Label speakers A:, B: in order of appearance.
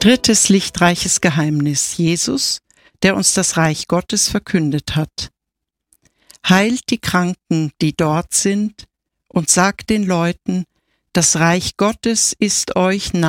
A: Drittes lichtreiches Geheimnis: Jesus, der uns das Reich Gottes verkündet hat. Heilt die Kranken, die dort sind, und sagt den Leuten, das Reich Gottes ist euch nahe.